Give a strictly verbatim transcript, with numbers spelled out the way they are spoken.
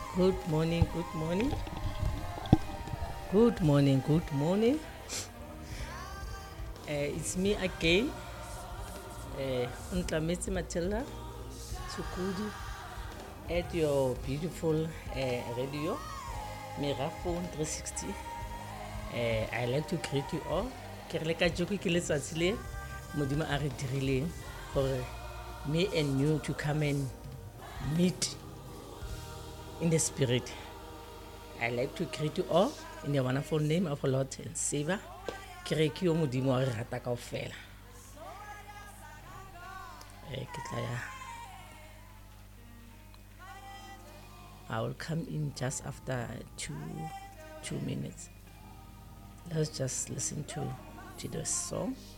Good morning, good morning. Good morning, good morning. Uh, it's me again, uh, Untlametse Matilda Sukudi at your beautiful uh, radio, Mirafone three sixty. Uh, I like to greet you all. Ke re le ka jeko ke letsatsi le Modimo a re dirileng gore me and you to come and meet in the spirit. I like to greet you all in the wonderful name of our Lord and Savior. Ke re ke yo Modimo wa re rata kaofela. Eh, ke tla ya. I will come in just after two two minutes. Let's just listen to to the song.